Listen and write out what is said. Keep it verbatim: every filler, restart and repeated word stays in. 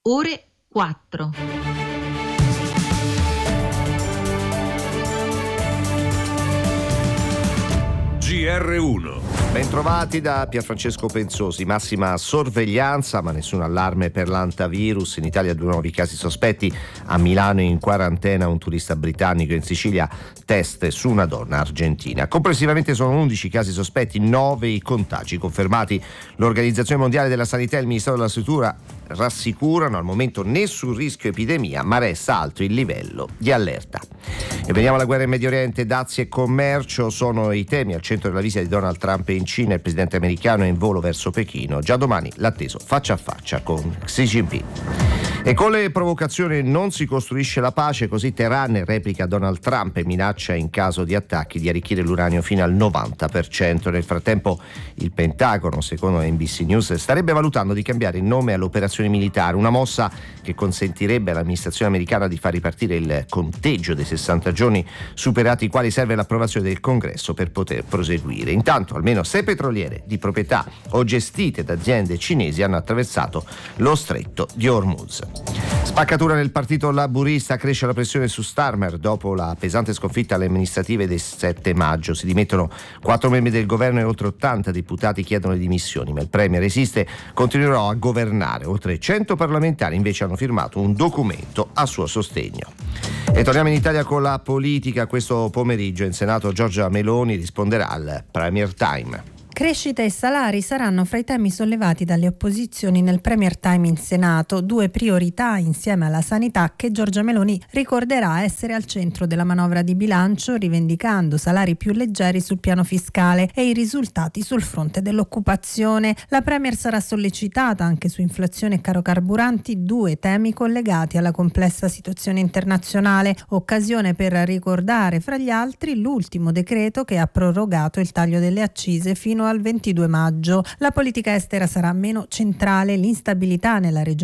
ore quattro. G R uno. Bentrovati da Pierfrancesco Pensosi. Massima sorveglianza ma nessun allarme per l'antivirus. In Italia due nuovi casi sospetti, a Milano in quarantena un turista britannico, in Sicilia test su una donna argentina. Complessivamente sono undici casi sospetti, nove i contagi confermati. L'Organizzazione Mondiale della Sanità e il Ministero della Struttura rassicurano: al momento nessun rischio epidemia, ma resta alto il livello di allerta. E veniamo alla guerra in Medio Oriente. Dazi e commercio sono i temi al centro della visita di Donald Trump in Cina. Il presidente americano è in volo verso Pechino. Già domani l'atteso faccia a faccia con Xi Jinping. E con le provocazioni non si costruisce la pace, così Teheran replica Donald Trump e minaccia in caso di attacchi di arricchire l'uranio fino al novanta per cento. Nel frattempo il Pentagono, secondo N B C News, starebbe valutando di cambiare il nome all'operazione militare, una mossa che consentirebbe all'amministrazione americana di far ripartire il conteggio dei sessanta giorni superati i quali serve l'approvazione del Congresso per poter proseguire. Intanto almeno sei petroliere di proprietà o gestite da aziende cinesi hanno attraversato lo stretto di Hormuz. Spaccatura nel partito laburista, cresce la pressione su Starmer dopo la pesante sconfitta alle amministrative del sette maggio. Si dimettono quattro membri del governo e oltre ottanta deputati chiedono le dimissioni, ma il premier resiste, continuerà a governare. Oltre cento parlamentari invece hanno firmato un documento a suo sostegno. E torniamo in Italia con la politica. Questo pomeriggio in Senato Giorgia Meloni risponderà al Premier Time. Crescita e salari saranno fra i temi sollevati dalle opposizioni nel Premier Time in Senato, due priorità insieme alla sanità che Giorgia Meloni ricorderà essere al centro della manovra di bilancio, rivendicando salari più leggeri sul piano fiscale e i risultati sul fronte dell'occupazione. La Premier sarà sollecitata anche su inflazione e caro carburanti, due temi collegati alla complessa situazione internazionale, occasione per ricordare fra gli altri l'ultimo decreto che ha prorogato il taglio delle accise fino al ventidue maggio. La politica estera sarà meno centrale, l'instabilità nella regione